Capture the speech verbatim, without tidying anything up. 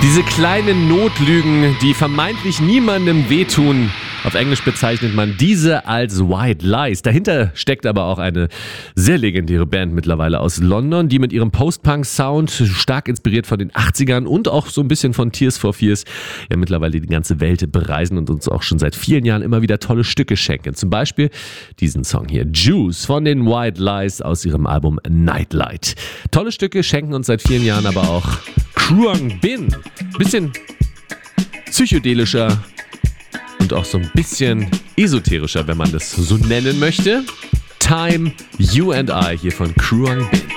Diese kleinen Notlügen, die vermeintlich niemandem wehtun. Auf Englisch bezeichnet man diese als White Lies. Dahinter steckt aber auch eine sehr legendäre Band mittlerweile aus London, die mit ihrem Post-Punk-Sound, stark inspiriert von den achtzigern und auch so ein bisschen von Tears for Fears, ja mittlerweile die ganze Welt bereisen und uns auch schon seit vielen Jahren immer wieder tolle Stücke schenken. Zum Beispiel diesen Song hier, Juice von den White Lies aus ihrem Album Nightlight. Tolle Stücke schenken uns seit vielen Jahren aber auch Kruang Bin. Bisschen psychedelischer und auch so ein bisschen esoterischer, wenn man das so nennen möchte. Time, You and I hier von Kruang Bin.